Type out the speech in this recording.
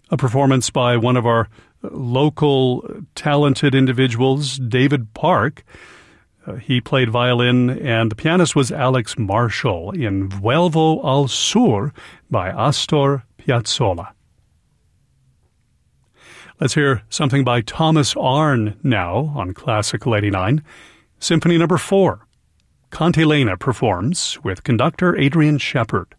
a performance by one of our local talented individuals, David Park. He played violin, and the pianist was Alex Marshall in Vuelvo al Sur by Astor Piazzolla. Let's hear something by Thomas Arne now on Classical 89. Symphony No. 4. Cantilena performs with conductor Adrian Shepard.